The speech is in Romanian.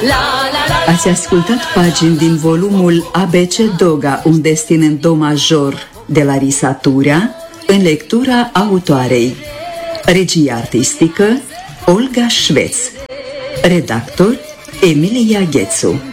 Ați ascultat pagini din volumul ABC Doga, un destin în do major, de la Risaturea, în lectura autoarei. Regie artistică Olga Șveț. Redactor Emilia Ghețu.